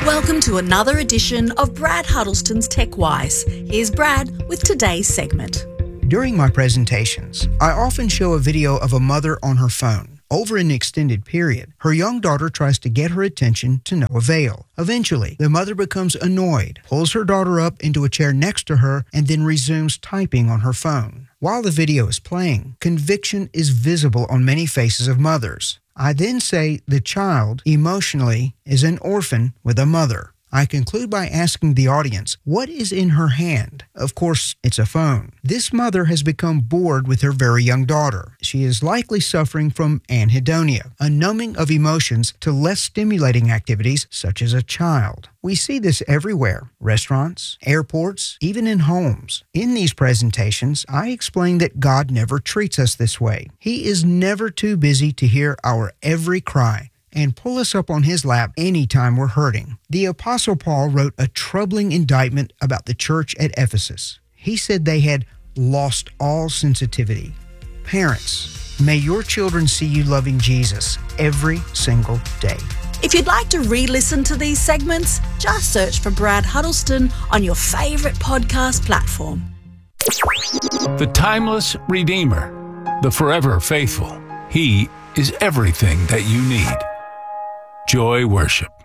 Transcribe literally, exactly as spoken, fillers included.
Welcome to another edition of Brad Huddleston's TechWise. Here's Brad with today's segment. During my presentations, I often show a video of a mother on her phone. Over an extended period, her young daughter tries to get her attention to no avail. Eventually, the mother becomes annoyed, pulls her daughter up into a chair next to her, and then resumes typing on her phone. While the video is playing, conviction is visible on many faces of mothers. I then say the child, emotionally, is an orphan with a mother. I conclude by asking the audience, what is in her hand? Of course, it's a phone. This mother has become bored with her very young daughter. She is likely suffering from anhedonia, a numbing of emotions to less stimulating activities such as a child. We see this everywhere, restaurants, airports, even in homes. In these presentations, I explain that God never treats us this way. He is never too busy to hear our every cry and pull us up on his lap anytime we're hurting. The Apostle Paul wrote a troubling indictment about the church at Ephesus. He said they had lost all sensitivity. Parents, may your children see you loving Jesus every single day. If you'd like to re-listen to these segments, just search for Brad Huddleston on your favourite podcast platform. The timeless Redeemer, the forever faithful. He is everything that you need. Joy Worship.